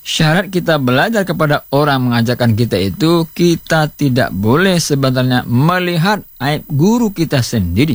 syarat kita belajar kepada orang mengajarkan kita itu, kita tidak boleh sebenarnya melihat aib guru kita sendiri.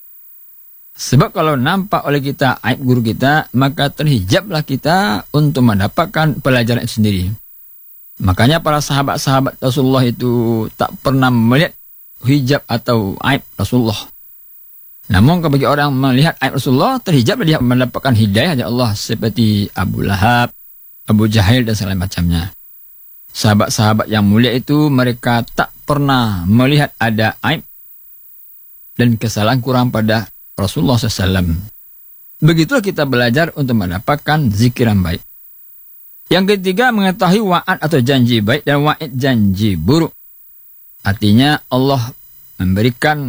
Sebab kalau nampak oleh kita aib guru kita, maka terhijablah kita untuk mendapatkan pelajaran itu sendiri. Makanya para sahabat-sahabat Rasulullah itu tak pernah melihat hijab atau aib Rasulullah. Namun bagi orang melihat aib Rasulullah, terhijab dia mendapatkan hidayah dari Allah, seperti Abu Lahab, Abu Jahil dan segala macamnya. Sahabat-sahabat yang mulia itu mereka tak pernah melihat ada aib dan kesalahan kurang pada Rasulullah SAW. Begitulah kita belajar untuk mendapatkan zikiran baik. Yang ketiga, mengetahui wa'ad atau janji baik dan wa'id janji buruk. Artinya Allah memberikan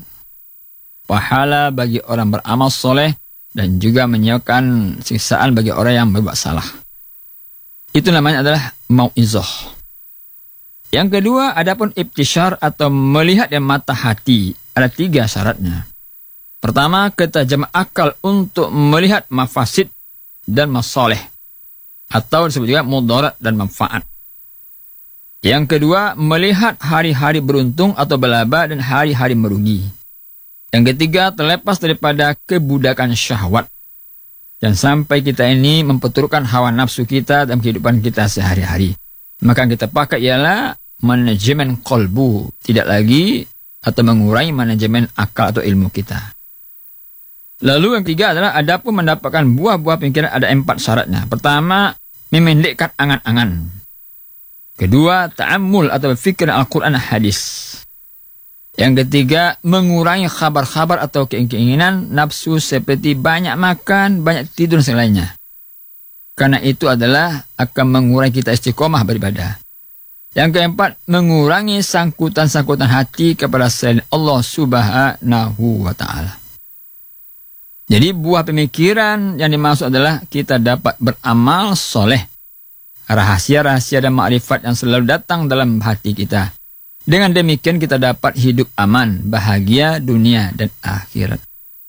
pahala bagi orang beramal soleh dan juga menyiapkan siksaan bagi orang yang berbuat salah. Itu namanya adalah mau'izah. Yang kedua, adapun ibtisyar atau melihat dengan mata hati. Ada 3 syaratnya. Pertama, ketajaman akal untuk melihat mafasid dan masalih, atau disebut juga mudarat dan manfaat. Yang kedua, melihat hari-hari beruntung atau berlaba dan hari-hari merugi. Yang ketiga, terlepas daripada kebudakan syahwat. Dan sampai kita ini memperturutkan hawa nafsu kita dalam kehidupan kita sehari-hari. Maka yang kita pakai ialah manajemen qalbu. Tidak lagi atau mengurangi manajemen akal atau ilmu kita. Lalu yang ketiga adalah adapun mendapatkan buah-buah pemikiran ada 4 syaratnya. Pertama, memendekkan angan-angan. Kedua, ta'ammul atau berfikir Al-Quran dan hadis. Yang ketiga, mengurangi khabar-khabar atau keinginan nafsu seperti banyak makan, banyak tidur dan lainnya. Karena itu adalah akan mengurangi kita istiqomah beribadah. Yang keempat, mengurangi sangkutan-sangkutan hati kepada selain Allah Subhanahu wa ta'ala. Jadi buah pemikiran yang dimaksud adalah kita dapat beramal soleh. Rahasia-rahasia dan makrifat yang selalu datang dalam hati kita. Dengan demikian kita dapat hidup aman, bahagia dunia dan akhirat.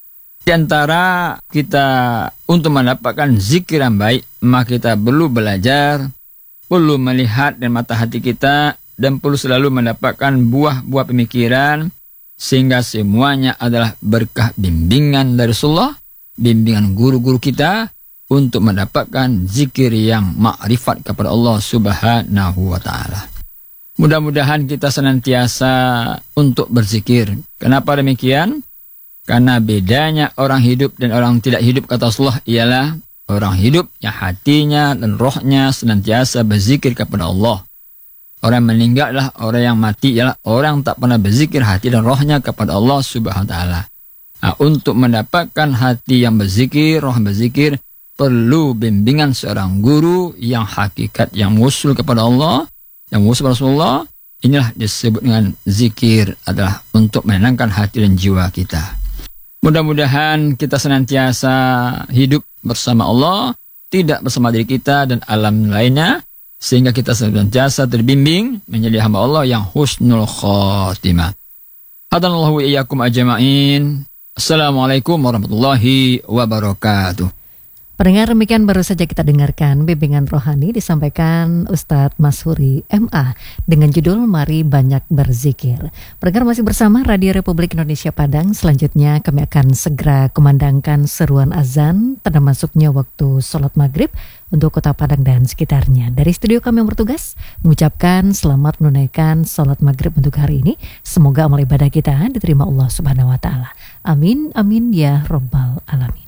Di antara kita untuk mendapatkan zikir yang baik, maka kita perlu belajar, perlu melihat dengan mata hati kita, dan perlu selalu mendapatkan buah-buah pemikiran, sehingga semuanya adalah berkah bimbingan dari Rasulullah, bimbingan guru-guru kita, untuk mendapatkan zikir yang makrifat kepada Allah Subhanahu wa ta'ala. Mudah-mudahan kita senantiasa untuk berzikir. Kenapa demikian? Karena bedanya orang hidup dan orang tidak hidup, kata Rasulullah, ialah orang hidup yang hatinya dan rohnya senantiasa berzikir kepada Allah. Orang meninggal adalah orang yang mati, ialah orang tak pernah berzikir hati dan rohnya kepada Allah Subhanahu wa ta'ala. Nah, untuk mendapatkan hati yang berzikir, roh berzikir, perlu bimbingan seorang guru yang hakikat, yang wusul kepada Allah, yang wusul Rasulullah. Inilah disebut dengan zikir, adalah untuk menenangkan hati dan jiwa kita. Mudah-mudahan kita senantiasa hidup bersama Allah, tidak bersama diri kita dan alam lainnya, sehingga kita senantiasa terbimbing menjadi hamba Allah yang husnul khatimah. Hadanallahu wa iyyakum ajma'in. Assalamualaikum warahmatullahi wabarakatuh. Pendengar, demikian baru saja kita dengarkan bimbingan rohani disampaikan Ustadz Mashuri MA dengan judul Mari Banyak Berzikir. Pendengar masih bersama Radio Republik Indonesia Padang. Selanjutnya kami akan segera kumandangkan seruan azan tanda masuknya waktu sholat maghrib untuk Kota Padang dan sekitarnya. Dari studio kami yang bertugas mengucapkan selamat menunaikan sholat maghrib untuk hari ini. Semoga amal ibadah kita diterima Allah Subhanahu wa ta'ala. Amin, amin ya Rabbal Alamin.